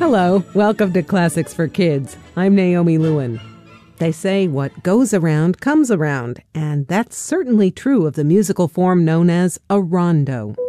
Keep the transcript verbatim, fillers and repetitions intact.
Hello, welcome to Classics for Kids. I'm Naomi Lewin. They say what goes around comes around, and that's certainly true of the musical form known as a rondo.